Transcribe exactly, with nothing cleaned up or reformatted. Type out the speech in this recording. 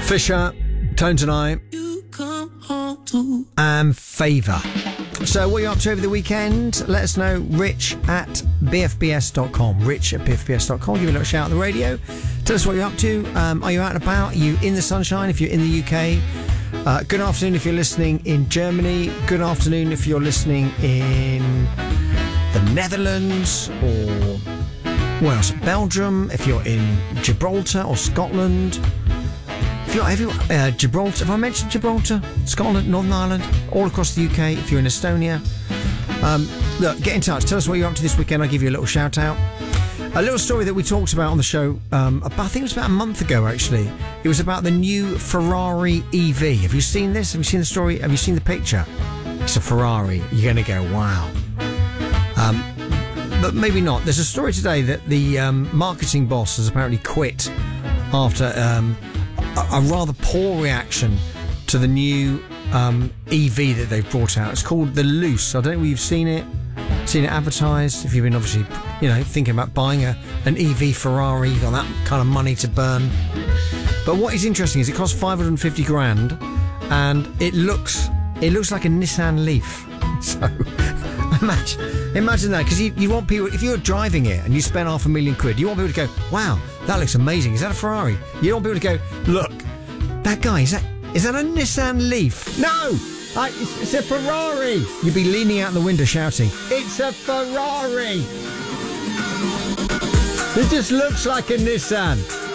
Fisher, Tones and I, and Favour. So what are you up to over the weekend? Let us know. Rich at b f b s dot com. Rich at b f b s dot com. Give me a little shout on the radio. Tell us what you're up to. Um, are you out and about? Are you in the sunshine if you're in the U K? Uh, good afternoon if you're listening in Germany. Good afternoon if you're listening in the Netherlands or where else? Belgium. If you're in Gibraltar or Scotland. If you're, have you, uh, Gibraltar, have I mentioned Gibraltar? Scotland, Northern Ireland, all across the U K. If you're in Estonia, um, look, get in touch. Tell us what you're up to this weekend. I'll give you a little shout out. A little story that we talked about on the show, um, about, I think it was about a month ago actually. It was about the new Ferrari E V. Have you seen this? Have you seen the story? Have you seen the picture? It's a Ferrari. You're going to go, wow. Um, but maybe not. There's a story today that the um, marketing boss has apparently quit after... Um, a rather poor reaction to the new um, E V that they've brought out. It's called the Loose. I don't know if you've seen it, seen it advertised. If you've been obviously, you know, thinking about buying a an E V Ferrari, you've got that kind of money to burn. But what is interesting is it costs five hundred fifty grand, and it looks it looks like a Nissan Leaf. So imagine imagine that, because you, you want people, if you're driving it and you spend half a million quid, you want people to go, wow, that looks amazing. Is that a Ferrari? You don't want people to go, look, that guy, is that is that a Nissan Leaf? No! I, it's, it's a Ferrari! You'd be leaning out the window shouting, it's a Ferrari! It just looks like a Nissan.